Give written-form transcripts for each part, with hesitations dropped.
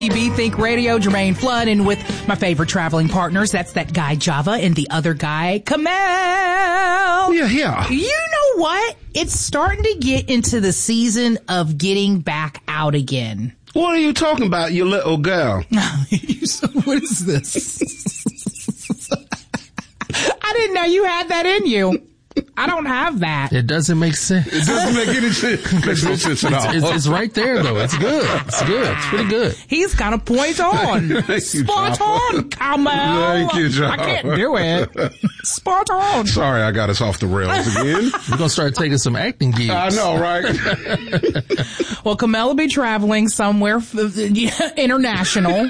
Think Radio, Jermaine Flood, and with my favorite traveling partners, that's that guy Java and the other guy Kamel. Yeah. You know what? It's starting to get into the season of getting back out again. What are you talking about, you little girl? What is this? I didn't know you had that in you. I don't have that. It doesn't make sense. It doesn't make any sense. It makes no sense at all. It's right there, though. It's good. It's good. It's pretty good. He's kind of point on. Spot on, Kamel. Thank you, John. I can't do it. Spot on. Sorry, I got us off the rails again. We're going to start taking some acting gigs. I know, right? Well, Kamel will be traveling somewhere international.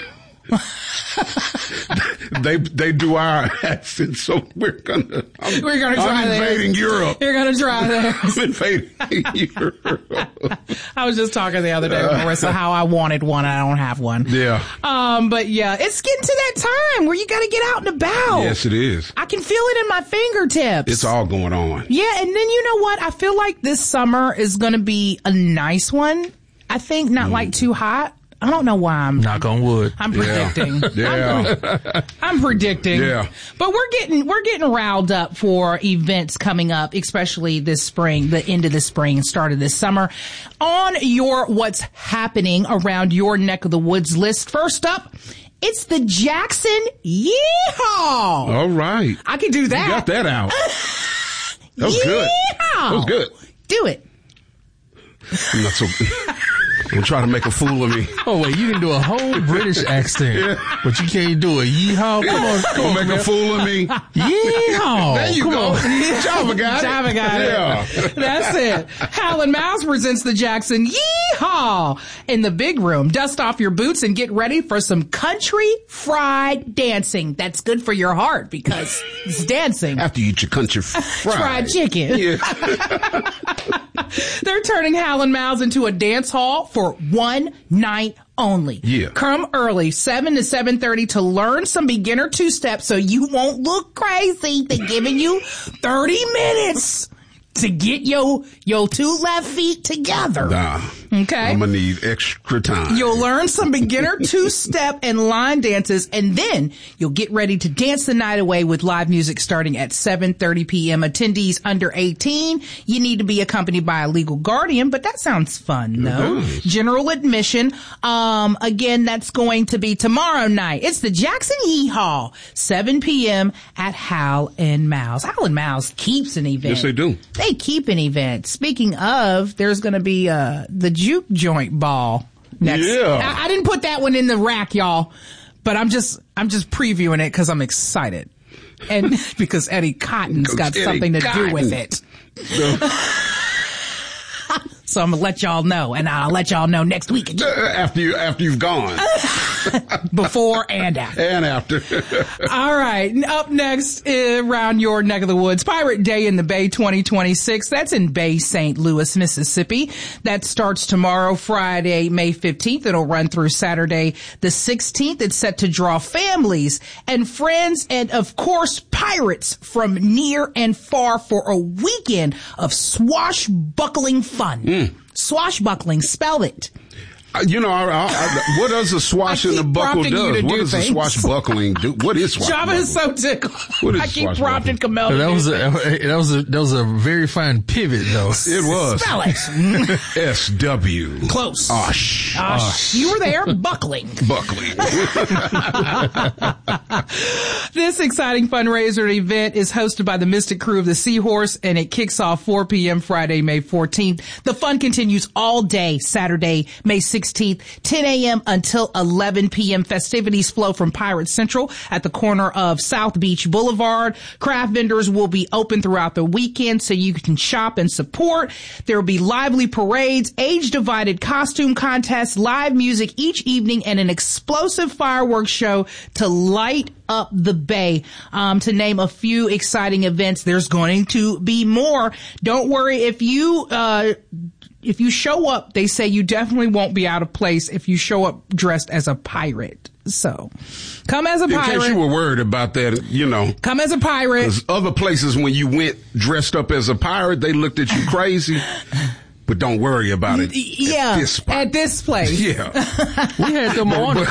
They do our accent, so we're gonna try I'm invading there. Europe. You're gonna try there. I'm invading Europe. I was just talking the other day with Marissa how I wanted one. I don't have one. Yeah. But yeah, it's getting to that time where you got to get out and about. Yes, it is. I can feel it in my fingertips. It's all going on. Yeah, and then you know what? I feel like this summer is going to be a nice one. I think not like too hot. I don't know why knock on wood. I'm predicting. Yeah. I'm predicting. Yeah. But we're getting riled up for events coming up, especially this spring, the end of the spring, start of this summer. On your what's happening around your neck of the woods list, first up, it's the Jackson Yeehaw. All right. I can do that. You got that out. That was good. That was good. Do it. I'm not so... Don't try to make a fool of me. Oh, wait, you can do a whole British accent, but you can't do a yeehaw? Come on, make a fool of me. Yeehaw. There you go. Java got it. Yeah. That's it. Hal and Mouse presents the Jackson Yeehaw in the big room. Dust off your boots and get ready for some country fried dancing. That's good for your heart because it's dancing. After you eat your country fried chicken. Yeah. They're turning Hal and Mouse into a dance hall for one night only. Yeah. Come early, 7 to 7:30 to learn some beginner two-step so you won't look crazy. They're giving you 30 minutes to get your two left feet together. Nah. Okay. I'm gonna need extra time. You'll learn some beginner two-step and line dances, and then you'll get ready to dance the night away with live music starting at 7:30 p.m. Attendees under 18. You need to be accompanied by a legal guardian, but that sounds fun, though. Nice. General admission. Again, that's going to be tomorrow night. It's the Jackson Yeehaw, 7 p.m. at Hal and Mouse. Hal and Mouse keeps an event. Yes, they do. They keep an event. Speaking of, there's going to be the Juke Joint Ball next. Yeah. I didn't put that one in the rack, y'all, but I'm just previewing it because I'm excited, and because Eddie Cotton's got something to do with it. So I'm gonna let y'all know, and I'll let y'all know next week again. After you've gone. Before and after. And after. All right. Up next, around your neck of the woods, Pirate Day in the Bay 2026. That's in Bay St. Louis, Mississippi. That starts tomorrow, Friday, May 15th. It'll run through Saturday, the 16th. It's set to draw families and friends and, of course, pirates from near and far for a weekend of swashbuckling fun. Swashbuckling, spell it. What does a swash and a buckle do? What does a swashbuckling do? What is swashbuckling? Java is so tickled. What is I keep prompting Kamel. That was a very fine pivot, though. It was. Spell it. S-W. Close. Osh. You were there. Buckling. This exciting fundraiser event is hosted by the Mystic Crew of the Seahorse, and it kicks off 4 p.m. Friday, May 14th. The fun continues all day Saturday, May 16th, 10 a.m. until 11 p.m. Festivities flow from Pirate Central at the corner of South Beach Boulevard. Craft vendors will be open throughout the weekend so you can shop and support. There will be lively parades, age-divided costume contests, live music each evening, and an explosive fireworks show to light up the bay. To name a few exciting events, there's going to be more. Don't worry if you show up, they say you definitely won't be out of place if you show up dressed as a pirate. So, come as a pirate. In case you were worried about that, Come as a pirate. Because other places when you went dressed up as a pirate, they looked at you crazy. but don't worry about it. Yeah. At this place. Yeah. We had them on